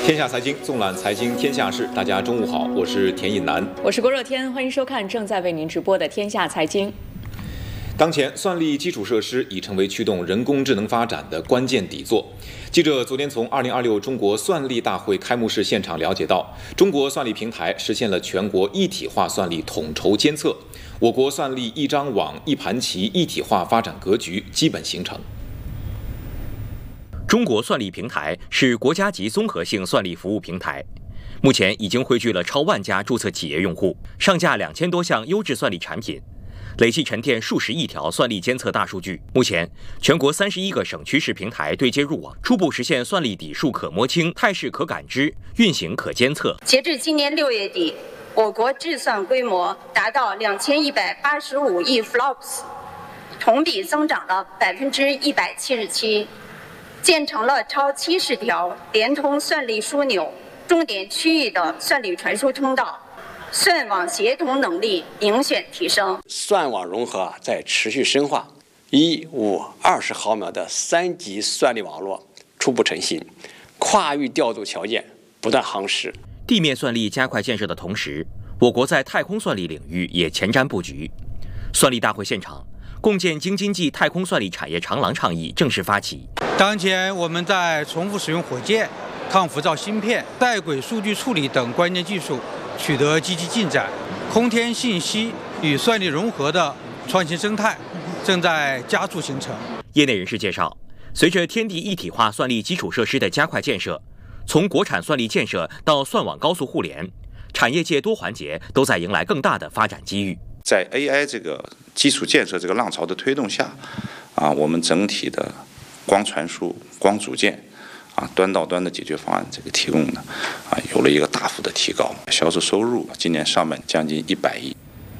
天下财经，纵览财经天下事。大家中午好，我是田引南， 我是郭热天，欢迎收看正在为您直播的天下财经。 当前，算力基础设施已成为驱动人工智能发展的关键底座。记者昨天从2026中国算力大会开幕式现场了解到，中国算力平台实现了全国一体化算力统筹监测，我国算力一张网、一盘棋一体化发展格局基本形成。 中国算力平台是国家级综合性算力服务平台，目前已经汇聚了超万家注册企业用户，上架2000多项优质算力产品，累计沉淀数十亿条算力监测大数据。目前，全国31个省区市平台对接入网，初步实现算力底数可摸清、态势可感知、运行可监测。 截至今年6月底，我国智算规模达到2185亿 flops， 同比增长了177%。建成了超70条连通算力枢纽、重点区域的算力传输通道，算网协同能力明显提升。 算网融合在持续深化，1、5、20毫秒的3级算力网络初步成型，跨域调度条件不断夯实。 地面算力加快建设的同时，我国在太空算力领域也前瞻布局。算力大会现场，共建京津冀太空算力产业长廊倡议正式发起。 当前我们在重复使用火箭、抗浮躁芯片、带轨数据处理等关键技术取得积极进展，空天信息与算力融合的创新生态正在加速形成。 业内人士介绍，随着天地一体化算力基础设施的加快建设，从国产算力建设到算网高速互联，产业界多环节都在迎来更大的发展机遇。 在 AI 这个基础建设这个浪潮的推动下，我们整体的光传输、光组件端到端的解决方案这个提供呢有了一个大幅的提高，销售收入今年上半年将近100亿。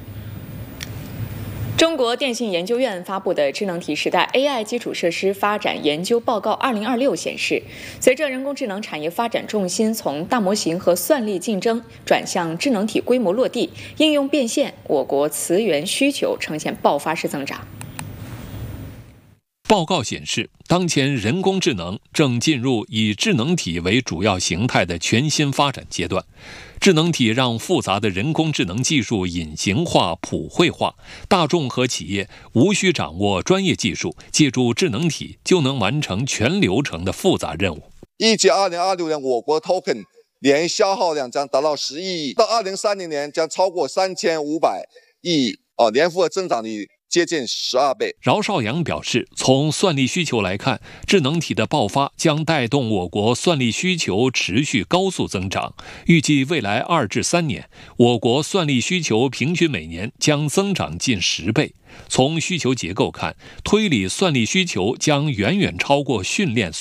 中国电信研究院发布的智能体时代 AI 基础设施发展研究报告2026显示，随着人工智能产业发展重心从大模型和算力竞争转向智能体规模落地、应用变现，我国磁源需求呈现爆发式增长。 报告显示，当前人工智能正进入以智能体为主要形态的全新发展阶段。智能体让复杂的人工智能技术隐形化、普惠化，大众和企业无需掌握专业技术，借助智能体就能完成全流程的复杂任务。 预计2026年我国 token 年消耗量将达到10亿，到2030年将超过3500亿，年复合增长率接近12倍。 饶少阳表示，从算力需求来看，智能体的爆发将带动我国算力需求持续高速增长。预计未来2至3年，我国算力需求平均每年将增长近10倍。从需求结构看，推理算力需求将远远超过训练